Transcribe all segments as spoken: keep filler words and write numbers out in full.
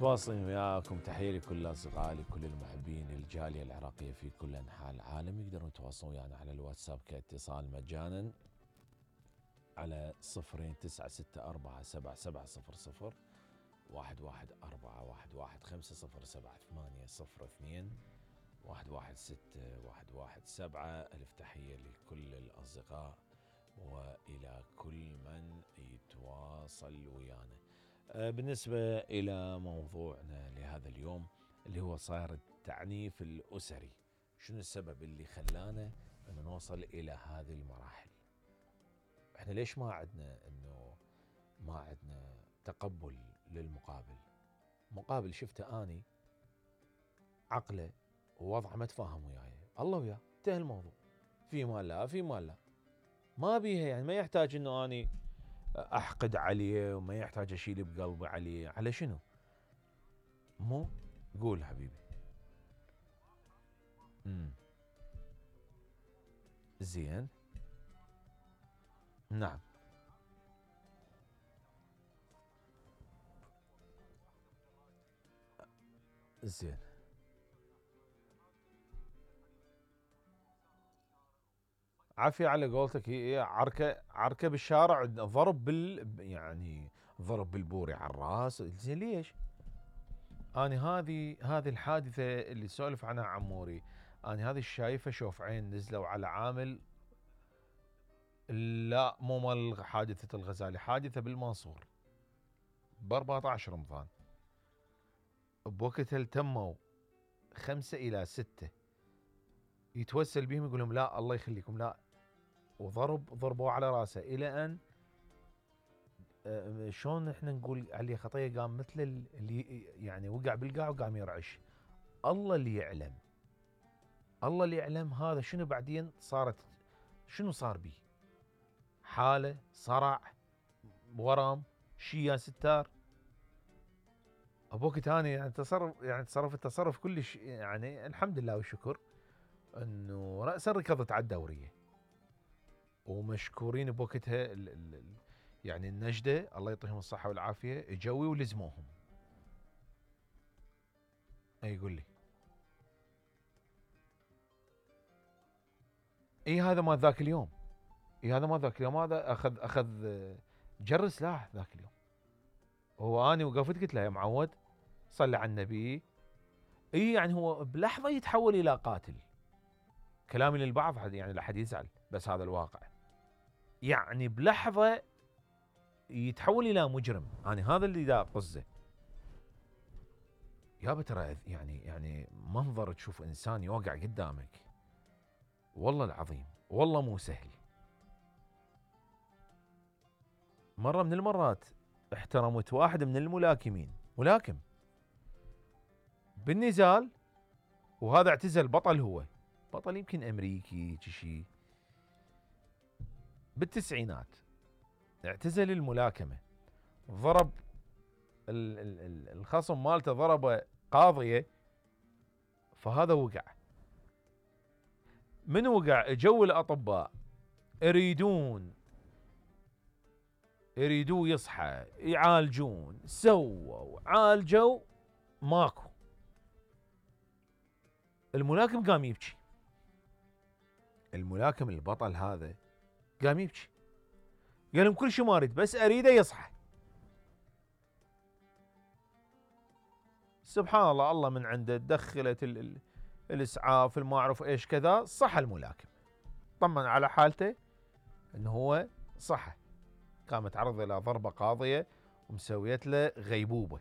متواصلين وياكم. تحية لكل أصدقائي، لكل المحبين، الجالية العراقية في كل أنحاء العالم. يقدرون يتواصلون ويانا على الواتساب كاتصال مجانا على صفرين تسعة ستة أربعة سبعة سبعة صفر صفر واحد واحد أربعة واحد واحد خمسة صفر سبعة ثمانية صفر اثنين واحد واحد ستة واحد واحد سبعة. ألف تحية لكل الأصدقاء وإلى كل من يتواصل ويانا. بالنسبة إلى موضوعنا لهذا اليوم اللي هو صار التعنيف الأسري، شنو السبب اللي خلانا أن نوصل إلى هذه المراحل؟ إحنا ليش ما عندنا إنه ما عندنا تقبل للمقابل؟ مقابل شفته أني عقله ووضعه ما تفاهم وياي، الله وياه انتهى الموضوع، في مال لا في مال لا، ما بيها يعني، ما يحتاج إنه أني أحقد عليه وما يحتاج أشيل بقلبي عليه. على شنو؟ مو قول حبيبي. امم زين، نعم، زين، عافية على قولتك. هي عركة عركة بالشارع، ضرب بال يعني ضرب بالبوري على الراس. زين ليش؟ أنا هذه هذه الحادثة اللي سولف عنها عموري، أنا هذه الشايفة شوفعين نزلوا على عامل، لا مو مال حادثة الغزالي، حادثة بالمنصور ب أربعة عشر رمضان. بوقتها التموا خمسة إلى ستة يتوسل بهم، يقول لهم لا الله يخليكم لا، وضرب ضربوا على راسه إلى أن شلون احنا نقول عليه خطيه، قام مثل اللي يعني وقع بالقاع وقام يرعش. الله اللي يعلم، الله اللي يعلم هذا شنو بعدين صارت، شنو صار بيه، حاله صرع ورم شي يا ستار. ابوك تاني يعني تصرف يعني تصرف التصرف كلش يعني الحمد لله والشكر انه راسا ركضت على الدوريه، ومشكورين بوقتها يعني النجدة الله يعطيهم الصحة والعافية اجوا ولزموهم. اي يقول لي اي هذا ما ذاك اليوم، اي هذا ما ذاك اليوم، هذا اخذ اخذ جر سلاح ذاك اليوم. هو اني وقفت قلت له يا معود صلي على النبي. اي يعني هو بلحظة يتحول الى قاتل. كلامي للبعض يعني لا حد يزعل، بس هذا الواقع. يعني بلحظة يتحول الى مجرم، انا هذا اللي دا قصده. يابا ترى يعني يعني منظر تشوف انسان يوقع قدامك، والله العظيم والله مو سهل. مرة من المرات احترمت واحد من الملاكمين، ملاكم بالنزال، وهذا اعتزل بطل، هو بطل يمكن امريكي شيء بالتسعينات، اعتزل الملاكمة، ضرب الخصم مالته ضربه قاضية، فهذا وقع. من وقع جو الأطباء يريدون يريدوه يصحى، يعالجون، سووا عالجوا ماكو. الملاكم قام يبكي، الملاكم البطل هذا قام يبكي، قال لهم كل شيء ما اريد بس اريده يصحى. سبحان الله، الله من عنده دخلت ال ال الاسعاف الما اعرف ايش كذا، صح الملاكم، طمن على حالته انه هو صحى. قام تعرض الى ضربه قاضيه ومسويت له غيبوبه،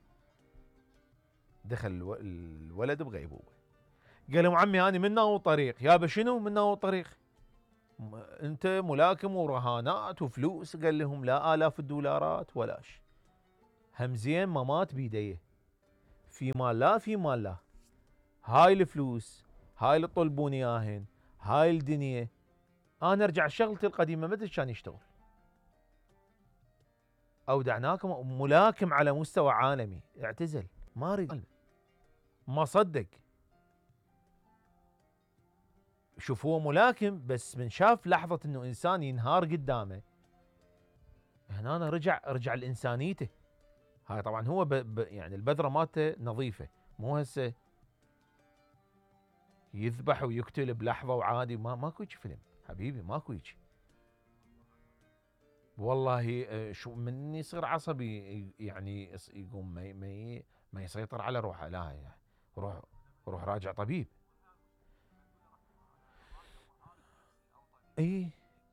دخل الولد بغيبوبه. قال لهم عمي انا من ناو طريق. يابا شنو من ناو طريق؟ انت ملاكم ورهانات وفلوس. قال لهم لا آلاف الدولارات ولاش، همزين ما مات بيديه، في مال لا في مال لا، هاي الفلوس هاي اللي طلبوني اياهن، هاي الدنيا، انا ارجع شغلتي القديمه متى كان يشتغل. اودعناكم ملاكم على مستوى عالمي، اعتزل ما اريد، ما صدق. شوف هو ملاكم بس من شاف لحظة انه انسان ينهار قدامه، هنا أنا رجع رجع لانسانيته. هاي طبعا هو ب ب يعني البذره مالته نظيفه، مو هسه يذبح ويقتل بلحظه وعادي. ما ماكو هيك فيلم حبيبي، ماكو هيك. والله آه، شو من يصير عصبي يعني يقوم ما ما ما يسيطر على روحه، لا يعني روح روح راجع طبيب. اي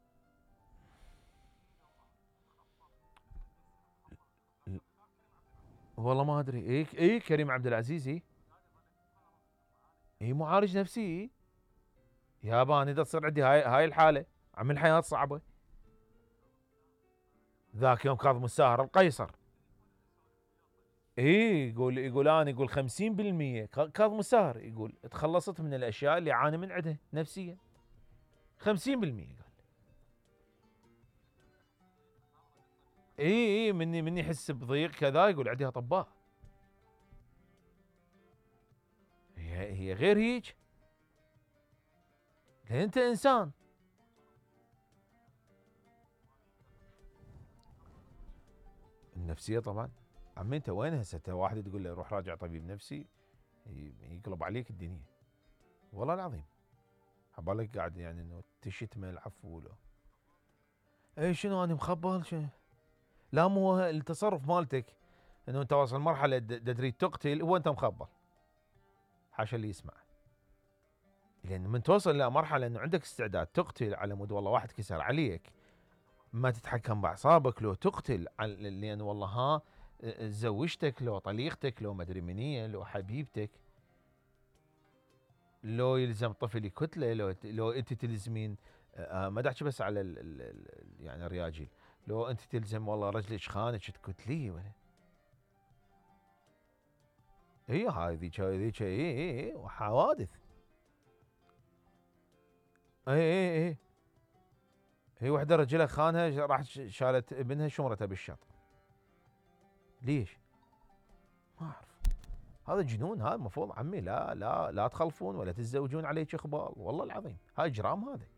والله ما ادري. اي اي كريم عبد العزيز، اي اي معالج نفسي. اي ياباني اذا تصير عندي هاي هاي الحاله، عم الحياه صعبه. ذاك يوم كاظم الساهر القيصر، اي يقول يقول انا يقول خمسين بالمئة كاظم الساهر يقول تخلصت من الاشياء اللي يعاني من عندها نفسيا. خمسين بالمئة قال. اي اي مني مني يحس بضيق كذا يقول عندي اطباء. هي هي غير هيك، لان انت انسان. النفسيه طبعا. عمي انت وين هسه؟ انت واحد تقول له روح راجع طبيب نفسي يقلب عليك الدنيا، والله العظيم. حبالك قاعد يعني انه تشتمه العفو ولا اي شنو انا مخبل شنو؟ لا مو هو التصرف مالتك انه انت واصل مرحله تريد تقتل، هو انت مخبل. حاشا اللي يسمع. لان من توصل الى مرحله انه عندك استعداد تقتل على مود والله واحد كسر عليك، ما تتحكم باعصابك، لو تقتل لان والله ها زوجتك، لو طليقتك، لو مدري منية، لو حبيبتك، لو يلزم طفل يكتله، لو لو انت تلزمين آه ما احكي بس على ال ال يعني الرياجيل، لو انت تلزم والله رجلك خانك تكتليه ولا. اي هاي ذيك ذيك اي اي اي وحوادث. اي اي اي هي وحده رجلها خانها راحت شالت ابنها شمرته بالشط. ليش؟ ما اعرف. هذا جنون. هذا المفروض عمي لا لا لا تخلفون ولا تتزوجون عليك اخبال، والله العظيم هاي اجرام هذا.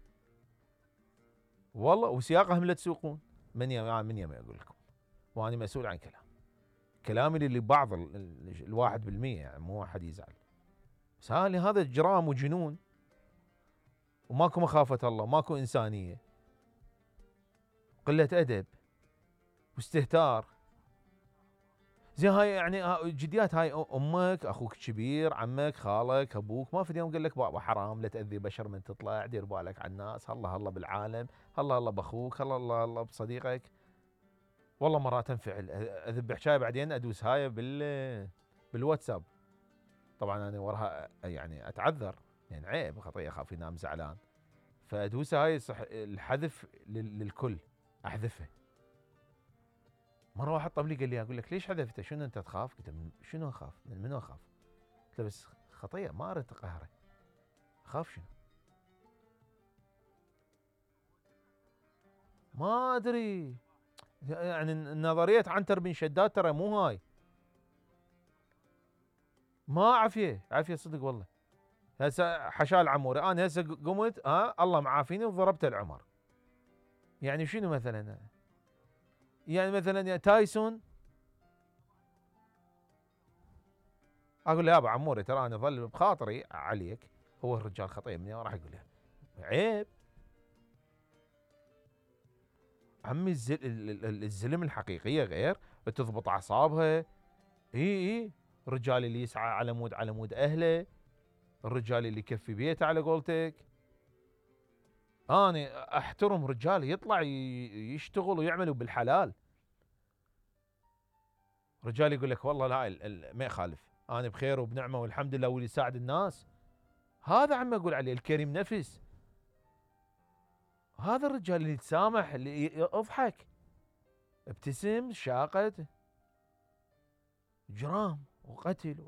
والله وسياقهم لا تسوقون. من يم من يم اقول لكم، وانا مسؤول عن كلام كلامي اللي بعض الواحد بالمية يعني مو واحد يزعل. بس هذا اجرام وجنون، وماكو مخافة الله، ماكو انسانية، قلة ادب واستهتار. زين هاي يعني جديات، هاي امك، اخوك الكبير، عمك، خالك، ابوك، ما في يوم قال لك بابا حرام لا تاذي بشر من تطلع، دير بالك على الناس، هلا هلا بالعالم، هلا هلا باخوك، هلا هلا هلا بصديقك. والله مرات انفعل اذب حكايه بعدين ادوس هاي بال بالواتساب. طبعا انا وراها يعني اتعذر، يعني عيب خطيه، اخاف ينام زعلان، فادوس هاي صح الحذف للكل، احذفه. مره واحد طب لي قال لي اقول لك ليش حذفته؟ شنو انت تخاف؟ قلت شنو اخاف؟ من منو اخاف؟ قلت له بس خطيه ما اريد اقهره، اخاف شنو؟ ما ادري يعني نظريه عنتر بن شداد ترى مو هاي، ما عافيه عافيه صدق والله. هسه حشا العموري، انا هسه قمت ها الله معافيني وضربت العمر. يعني شنو مثلا؟ يعني مثلا تايسون اقول له يابا عموري ترى انا ظل بخاطري عليك، هو الرجال خطيه مني راح يقول له عيب. عمي الزلم الحقيقيه غير، تضبط اعصابها. اي اي الرجال اللي يسعى على مود على مود اهله، الرجال اللي يكفي بيته على قولتك. انا احترم رجال يطلع يشتغل ويعملوا بالحلال. رجال يقول لك والله لا ما يخالف، انا بخير وبنعمه والحمد لله واللي يساعد الناس. هذا عم اقول عليه الكريم نفس. هذا الرجال اللي يتسامح، اللي اضحك، ابتسم، شاقت، جرام وقتل